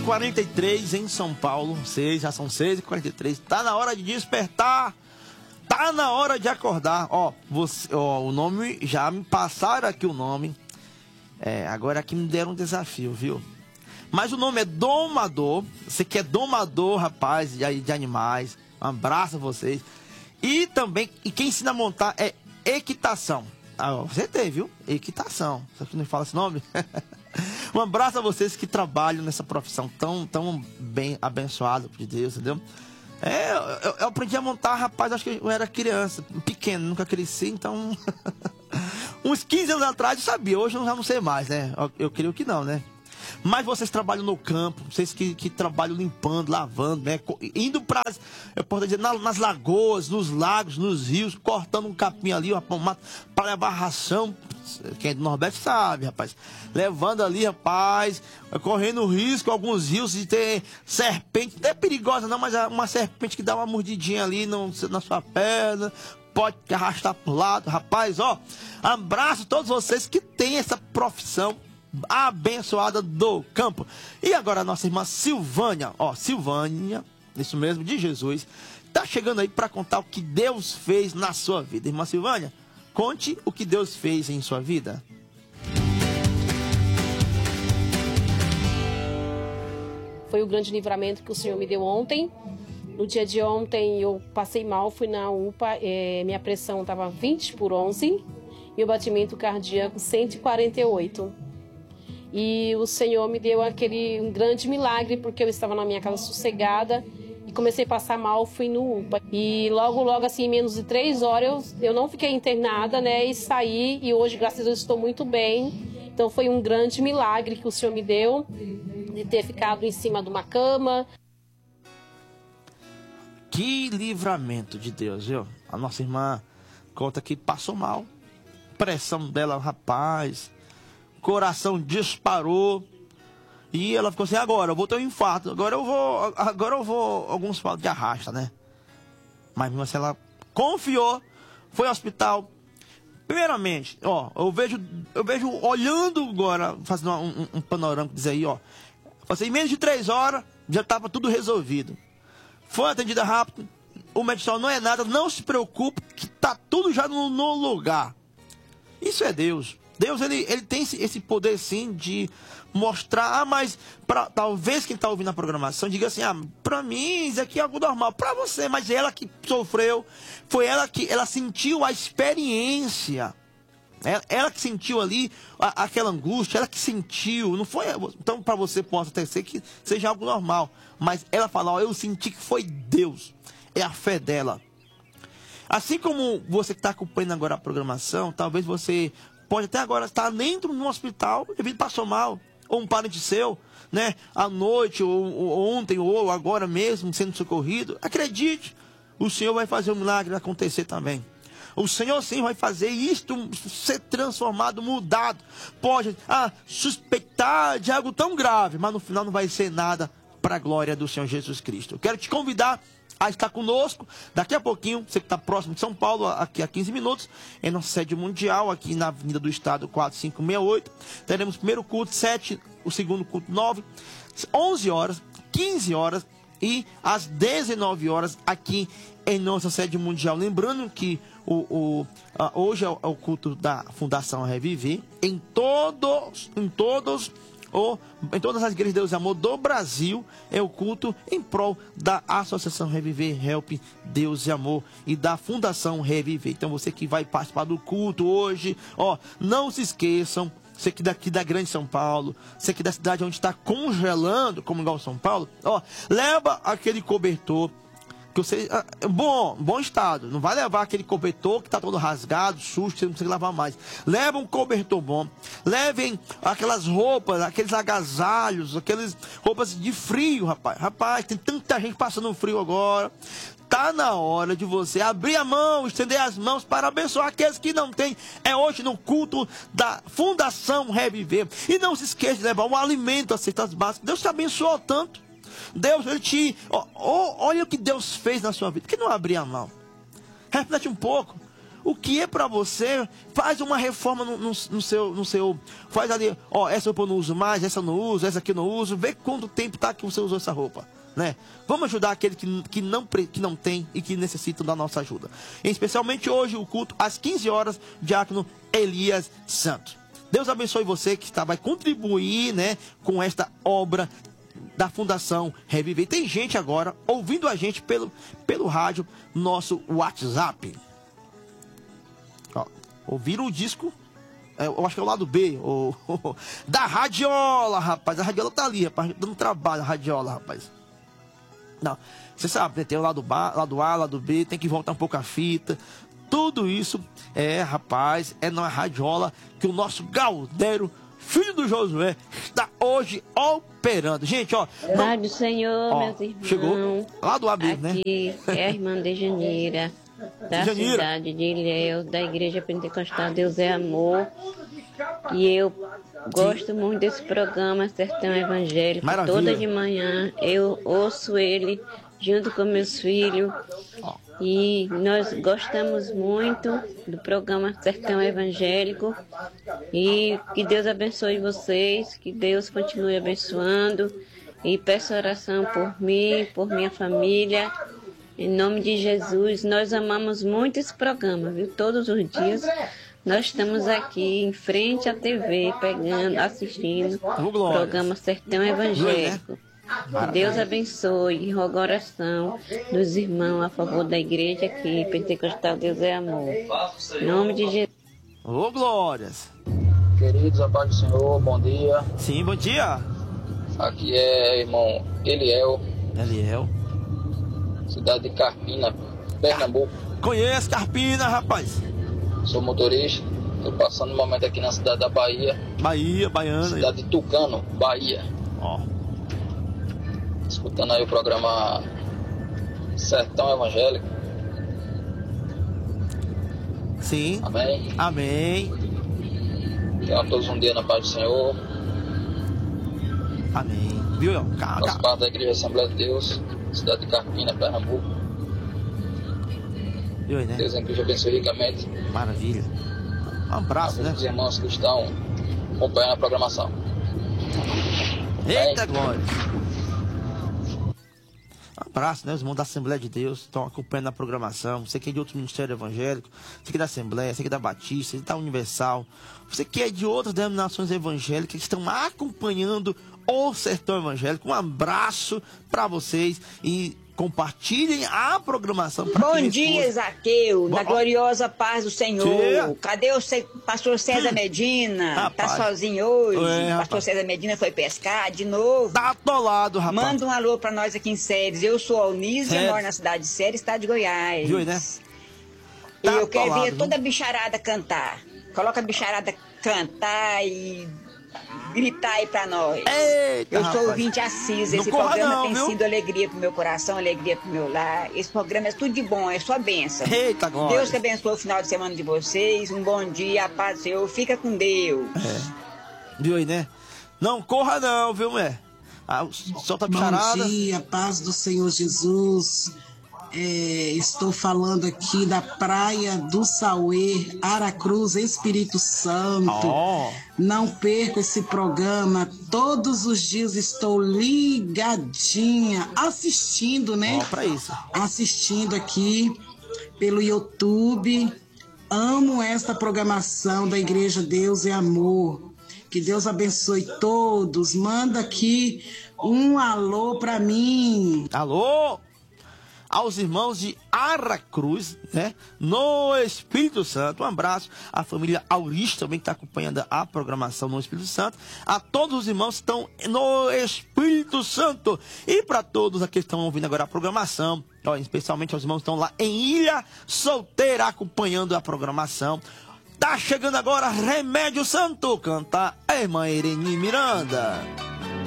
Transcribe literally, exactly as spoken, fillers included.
quarenta e três em São Paulo. Seis, já são seis e quarenta e três. Tá na hora de despertar. Tá na hora de acordar. Ó, você, ó, o nome, já me passaram aqui o nome. É, agora aqui me deram um desafio, viu? Mas o nome é Domador. Você que é domador, rapaz, de, de animais. Um abraço a vocês. E também, e quem ensina a montar é equitação. Ah, você tem, viu? Equitação. Só que não fala esse nome. Um abraço a vocês que trabalham nessa profissão tão, tão bem abençoada por Deus, entendeu? É, eu, eu aprendi a montar, rapaz, acho que eu era criança, pequeno, nunca cresci, então... Uns quinze anos atrás eu sabia, hoje eu já não sei mais, né? Eu, eu creio que não, né? Mas vocês trabalham no campo, vocês que, que trabalham limpando, lavando, né? Indo para, eu posso dizer, nas, nas lagoas, nos lagos, nos rios, cortando um capim ali, para levar ração. Quem é do Nordeste sabe, rapaz. Levando ali, rapaz, correndo risco, alguns rios de ter serpente. Não é perigosa não, mas é uma serpente que dá uma mordidinha ali no, na sua perna. Pode arrastar pro lado, rapaz, ó. Abraço a todos vocês que têm essa profissão abençoada do campo. E agora a nossa irmã Silvânia, ó, Silvânia, isso mesmo, de Jesus, tá chegando aí para contar o que Deus fez na sua vida. Irmã Silvânia, conte o que Deus fez em sua vida. Foi o grande livramento que o Senhor me deu ontem. No dia de ontem eu passei mal, fui na U P A, é, minha pressão estava vinte por onze e o batimento cardíaco cento e quarenta e oito. E o Senhor me deu aquele um grande milagre, porque eu estava na minha casa sossegada e comecei a passar mal, fui no U P A. E logo, logo assim, em menos de três horas, eu, eu não fiquei internada, né? E saí, e hoje, graças a Deus, estou muito bem. Então foi um grande milagre que o Senhor me deu, de ter ficado em cima de uma cama. Que livramento de Deus, viu? A nossa irmã conta que passou mal. Pressão dela, rapaz... Coração disparou. E ela ficou assim, agora eu vou ter um infarto. Agora eu vou, agora eu vou, alguns falam de arrasta, né? Mas mesmo assim ela confiou, foi ao hospital. Primeiramente, ó, eu vejo, eu vejo olhando agora, fazendo um, um, um panorama, diz aí, ó. Assim, em menos de três horas, já estava tudo resolvido. Foi atendida rápido. O médico não é nada, não se preocupe, que tá tudo já no, no lugar. Isso é Deus. Deus, ele, ele tem esse, esse poder, sim, de mostrar, ah, mas pra, talvez quem está ouvindo a programação diga assim, ah, para mim isso aqui é algo normal, para você, mas ela que sofreu, foi ela que, ela sentiu a experiência, ela, ela que sentiu ali a, aquela angústia, ela que sentiu, não foi, então para você possa até ser que seja algo normal, mas ela fala, ó, eu senti que foi Deus, é a fé dela. Assim como você que está acompanhando agora a programação, talvez você... pode até agora estar dentro de um hospital, devido passou mal, ou um parente seu, né, à noite, ou, ou ontem, ou agora mesmo, sendo socorrido. Acredite, o Senhor vai fazer um milagre acontecer também. O Senhor sim vai fazer isto ser transformado, mudado. Pode ah, suspeitar de algo tão grave, mas no final não vai ser nada para a glória do Senhor Jesus Cristo. Eu quero te convidar a estar conosco, daqui a pouquinho, você que está próximo de São Paulo, aqui a quinze minutos, em nossa sede mundial, aqui na Avenida do Estado quatro cinco seis oito, teremos o primeiro culto sete, o segundo culto nove, onze horas, quinze horas e às dezenove horas aqui em nossa sede mundial. Lembrando que o, o, a, hoje é o, é o culto da Fundação Reviver, em todos, em todos ou em todas as igrejas de Deus e Amor do Brasil, é o culto em prol da Associação Reviver, Help Deus e Amor, e da Fundação Reviver. Então você que vai participar do culto hoje, ó, não se esqueçam, você que daqui da Grande São Paulo, você que da cidade onde está congelando, como igual São Paulo, ó, leva aquele cobertor, que você, bom, bom estado, não vai levar aquele cobertor que está todo rasgado, sujo, você não consegue lavar mais. Leva um cobertor bom, levem aquelas roupas, aqueles agasalhos, aquelas roupas de frio, rapaz. Rapaz, tem tanta gente passando frio agora. Tá na hora de você abrir a mão, estender as mãos para abençoar aqueles que não têm. É hoje no culto da Fundação Reviver. E não se esqueça de levar um alimento, as cestas básicas. Deus te abençoou tanto. Deus, ele te... Ó, ó, olha o que Deus fez na sua vida. Por que não abrir a mão? Reflete um pouco. o que é para você, faz uma reforma no, no, no, seu, no seu... Faz ali, ó, essa roupa eu não uso mais, essa eu não uso, essa aqui eu não uso. Vê quanto tempo tá que você usou essa roupa, né? Vamos ajudar aquele que, que, não, que não tem e que necessitam da nossa ajuda. Especialmente hoje, o culto, às quinze horas, Diácono Elias Santos. Deus abençoe você que está, vai contribuir, né, com esta obra da Fundação Reviver. Tem gente agora ouvindo a gente pelo, pelo rádio, nosso WhatsApp. Ó, ouviram o disco, é, eu acho que é o lado B, o, da Radiola, rapaz. A Radiola tá ali, rapaz, dando trabalho, a Radiola, rapaz. Não, você sabe, né, tem o lado, ba, lado A, lado B, tem que voltar um pouco a fita. Tudo isso é, rapaz, é na Radiola que o nosso Galdério, filho do Josué, está hoje operando. Gente, ó. Pai do Senhor, ó, meus irmãos. Chegou lá do amigo, né? Aqui é a irmã de Janeira, da Janeira. Cidade de Ilhéus, da Igreja Pentecostal Deus é Amor. E eu gosto Sim. muito desse programa Sertão Evangélico. Maravilha. Toda de manhã eu ouço ele junto com meus filhos. Ó. E nós gostamos muito do programa Sertão Evangélico. E que Deus abençoe vocês, que Deus continue abençoando. E peço oração por mim, por minha família. Em nome de Jesus, nós amamos muito esse programa, viu? Todos os dias nós estamos aqui em frente à T V, pegando, assistindo o programa Sertão Evangélico. Que Deus abençoe e rogo oração dos irmãos a favor da igreja aqui, Pentecostal Deus é Amor. Em nome de Jesus. Ô, glórias. Queridos, a paz do Senhor, bom dia. Sim, bom dia. Aqui é irmão Eliel. Eliel. Cidade de Carpina, Pernambuco. Conhece Carpina, rapaz? Sou motorista. Estou passando um momento aqui na cidade da Bahia. Bahia, baiana. Cidade de Tucano, Bahia. Ó. Escutando aí o programa Sertão Evangélico. Sim. Amém. Amém. Tenham todos um dia na paz do Senhor. Amém. Viu? Faço parte da Igreja Assembleia de Deus, cidade de Carpina, Pernambuco. Viu aí, né? Deus em Cristo abençoe ricamente. Maravilha. Um abraço, a né? Os irmãos que estão acompanhando a programação. Eita, glória. Um abraço, né? Os irmãos da Assembleia de Deus estão acompanhando a programação. Você que é de outro ministério evangélico, você que é da Assembleia, você que é da Batista, você que é da Universal, você que é de outras denominações evangélicas que estão acompanhando o Sertão Evangélico. Um abraço para vocês e compartilhem a programação. Bom dia, Zaqueu, na gloriosa paz do Senhor. Tia. Cadê o C... pastor César Medina? Rapaz. Tá sozinho hoje? É, pastor rapaz. César Medina foi pescar de novo. Tá atolado, rapaz. Manda um alô pra nós aqui em Séries. Eu sou a Alnísia, Séries. moro na cidade de Séries, estado de Goiás. Viu aí, né? E Tá eu quero atolado, ver toda a viu? bicharada cantar. Coloca a bicharada cantar e gritar aí pra nós. Eita, Eu sou rapaz. ouvinte assíduo. Não Esse corra programa não, tem viu? sido alegria pro meu coração, alegria pro meu lar. Esse programa é tudo de bom, é só bênção. Eita, glória. Deus que abençoe o final de semana de vocês. Um bom dia, a paz do Senhor. Fica com Deus. É. Viu aí, né? Não corra não, viu, mulher? Ah, solta a bicharada. Bom dia, paz do Senhor Jesus. É, estou falando aqui da Praia do Sauê, Aracruz, Espírito Santo. Oh. Não perca esse programa. Todos os dias estou ligadinha, assistindo, né? Ó, pra isso. Assistindo aqui pelo YouTube. Amo esta programação da Igreja Deus é Amor. Que Deus abençoe todos. Manda aqui um alô pra mim. Alô? Aos irmãos de Aracruz, né? No Espírito Santo. Um abraço à família Auris também que está acompanhando a programação no Espírito Santo. A todos os irmãos que estão no Espírito Santo. E para todos aqueles que estão ouvindo agora a programação, ó, especialmente aos irmãos que estão lá em Ilha Solteira acompanhando a programação. Tá chegando agora Remédio Santo. Canta a irmã Irene Miranda.